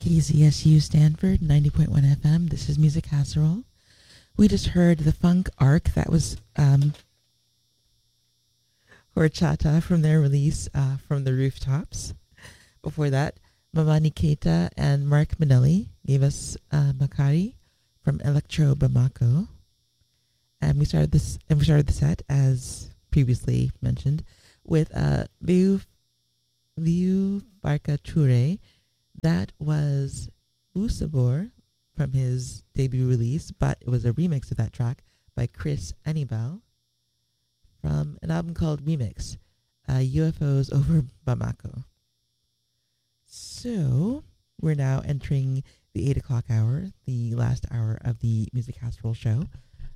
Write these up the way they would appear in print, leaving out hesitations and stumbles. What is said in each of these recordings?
KZSU Stanford 90.1 FM. This is Music Casserole. We just heard the Funk Arc. That was Horchata from their release From the Rooftops. Before that, Mamani Keita and Mark Manelli gave us Makari from Electro Bamako. And we started the set, as previously mentioned, with Viu Barka Toure. That was Usabor from his debut release, but it was a remix of that track by Chris Anibal from an album called Remix, UFOs over Bamako. So we're now entering the 8 o'clock hour, the last hour of the Music Casserole show.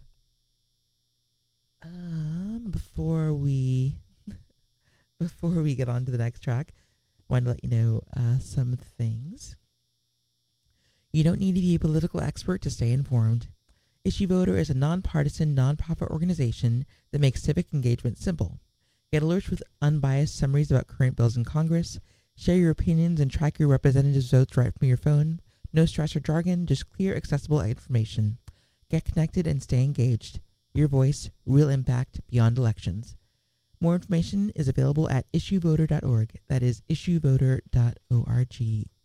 Before we get on to the next track, I want to let you know some things. You don't need to be a political expert to stay informed. Issue Voter is a nonpartisan, nonprofit organization that makes civic engagement simple. Get alerts with unbiased summaries about current bills in Congress. Share your opinions and track your representatives' votes right from your phone. No stress or jargon, just clear, accessible information. Get connected and stay engaged. Your voice, real impact beyond elections. More information is available at issuevoter.org. That is issuevoter.org.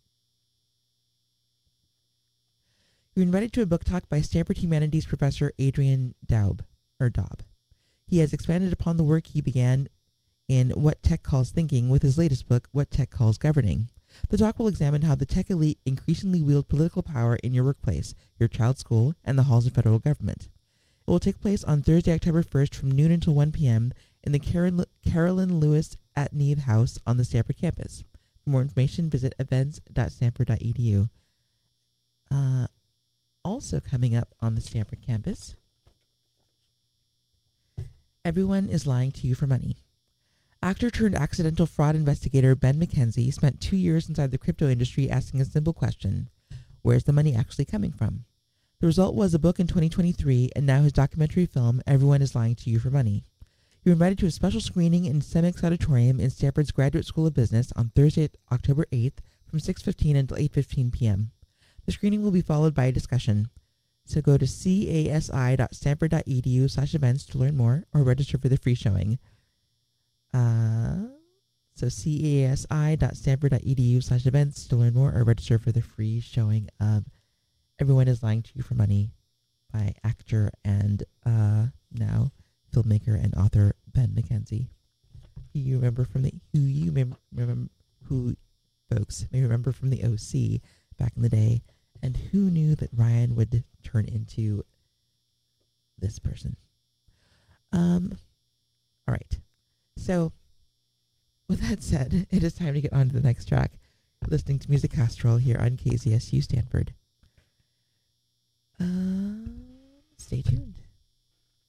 You're invited to a book talk by Stanford Humanities professor Adrian Daub. He has expanded upon the work he began in What Tech Calls Thinking with his latest book, What Tech Calls Governing. The talk will examine how the tech elite increasingly wield political power in your workplace, your child's school, and the halls of federal government. It will take place on Thursday, October 1st from noon until 1 p.m. in the Carolyn Lewis at Neve House on the Stanford campus. For more information, visit events.stanford.edu. Also coming up on the Stanford campus, Everyone is Lying to You for Money. Actor turned accidental fraud investigator Ben McKenzie spent 2 years inside the crypto industry asking a simple question: where's the money actually coming from? The result was a book in 2023, and now his documentary film, Everyone is Lying to You for Money. You're invited to a special screening in Semix Auditorium in Stanford's Graduate School of Business on Thursday, October 8th from 6:15 until 8:15 p.m. The screening will be followed by a discussion. So go to casi.stanford.edu/events to learn more or register for the free showing. So casi.stanford.edu/events to learn more or register for the free showing of Everyone is Lying to You for Money by actor and now filmmaker and author Ben McKenzie. Folks may remember from the OC back in the day, and who knew that Ryan would turn into this person. All right. So with that said, it is time to get on to the next track. Listening to Music Casserole here on KZSU Stanford. Stay tuned.